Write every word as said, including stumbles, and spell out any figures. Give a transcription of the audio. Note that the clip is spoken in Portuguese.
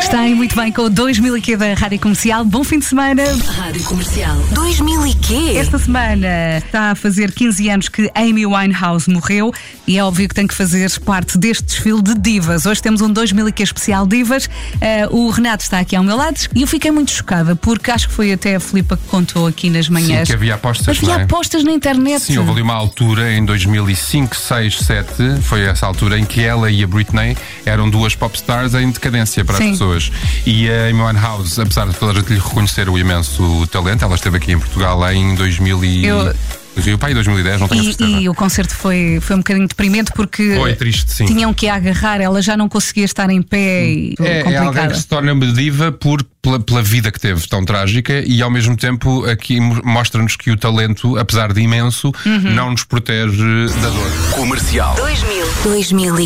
Está muito bem com o dois mil e quê da Rádio Comercial. Bom fim de semana. Rádio Comercial. dois mil e quê? Esta semana está a fazer quinze anos que Amy Winehouse morreu e é óbvio que tem que fazer parte deste desfile de divas. Hoje temos um dois mil e quê especial divas. Uh, o Renato está aqui ao meu lado e eu fiquei muito chocada porque acho que foi até a Filipa que contou aqui nas manhãs. Sim, que havia apostas, Havia não é? apostas na internet. Sim, houve ali uma altura em dois mil e cinco, seis, sete, foi essa altura em que ela e a Britney eram duas popstars em decadência para Sim. as pessoas. E a Amy Winehouse, apesar de toda a gente lhe reconhecer o imenso talento, ela esteve aqui em Portugal em dois mil e... Eu... Rio Pai, dois mil e dez, não tenho E, certeza. e o concerto foi, foi um bocadinho deprimente porque Foi triste, sim. tinham que a agarrar, ela já não conseguia estar em pé e É, é alguém complicada. que se torna diva por, pela, pela vida que teve tão trágica e ao mesmo tempo aqui mostra-nos que o talento, apesar de imenso, Uhum. não nos protege da dor. Comercial. dois mil. dois mil e